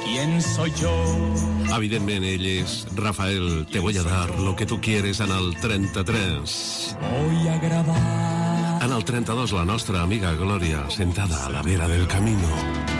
¿Quién soy yo? Evidentment, ell és Rafael Te voy a dar lo que tú quieres en el 33. Voy a grabar. En el 32, la nostra amiga Glòria, sentada a la vera del camino.